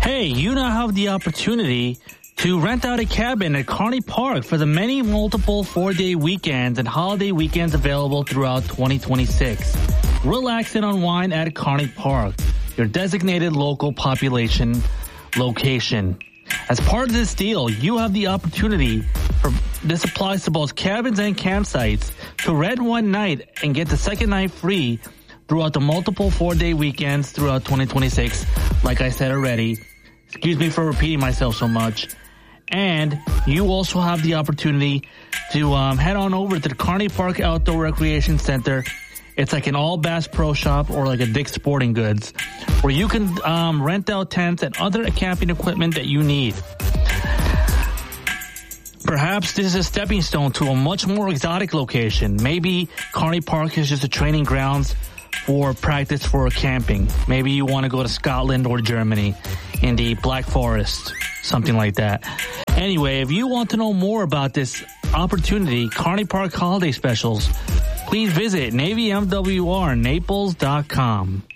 Hey, you now have the opportunity to rent out a cabin at Kearney Park for the many multiple 4-day weekends and holiday weekends available throughout 2026. Relax and unwind at Kearney Park, your designated local population location. As part of this deal, you have the opportunity this applies to both cabins and campsites to rent one night and get the second night free throughout the multiple 4-day weekends throughout 2026. Like I said already, excuse me for repeating myself so much. And you also have the opportunity to head on over to the Kearney Park Outdoor Recreation Center. It's like an all Bass Pro Shop or like a Dick's Sporting Goods, where you can rent out tents and other camping equipment that you need. Perhaps this is a stepping stone to a much more exotic location. Maybe Kearney Park is just a training grounds for practice for camping. Maybe you want to go to Scotland or Germany in the Black Forest, something like that. Anyway, if you want to know more about this opportunity, Kearney Park Holiday Specials, please visit NavyMWRNaples.com.